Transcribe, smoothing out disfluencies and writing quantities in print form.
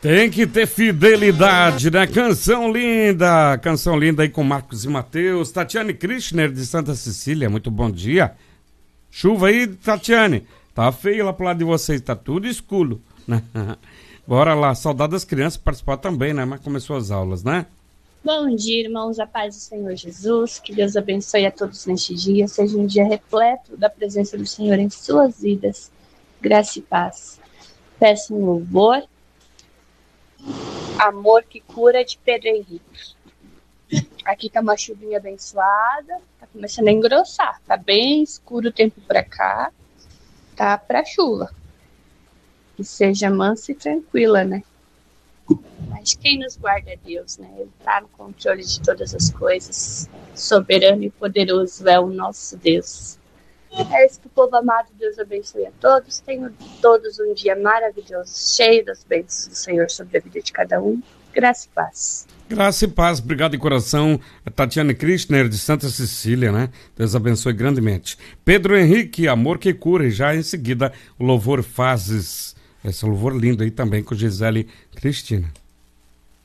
Tem que ter fidelidade, né? Canção linda aí com Marcos e Mateus. Tatiane Kirchner de Santa Cecília, muito bom dia. Chuva aí, Tatiane. Tá feio lá pro lado de vocês, tá tudo escuro, né? Bora lá, saudade das crianças participar também, né? Mas começou as aulas, né? Bom dia, irmãos, a paz do Senhor Jesus, que Deus abençoe a todos neste dia, seja um dia repleto da presença do Senhor em suas vidas, graça e paz. Peço um louvor, Amor que Cura, de Pedro Henrique. Aqui tá uma chuvinha abençoada, tá começando a engrossar, tá bem escuro o tempo pra cá, tá pra chuva. Que seja mansa e tranquila, né? Mas quem nos guarda é Deus, né? Ele está no controle de todas as coisas. Soberano e poderoso é o nosso Deus. É isso que o povo amado, Deus abençoe a todos. Tenham todos um dia maravilhoso, cheio das bênçãos do Senhor sobre a vida de cada um. Graça e paz. Graça e paz, obrigado de coração. Tatiane Kirchner de Santa Cecília, né? Deus abençoe grandemente. Pedro Henrique, Amor que Cura. E já em seguida, o louvor Fases. Esse louvor lindo aí também com Gisele Cristina.